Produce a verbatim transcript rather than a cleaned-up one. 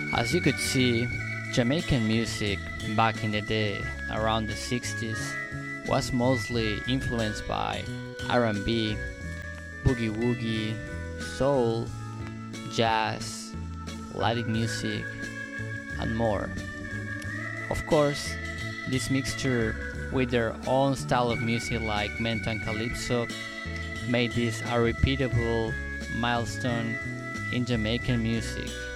As you could see, Jamaican music back in the day, around the sixties, was mostly influenced by R and B, boogie woogie, soul, jazz, Latin music, and more. Of course, this mixture with their own style of music like mento and calypso made this a repeatable milestone in Jamaican music.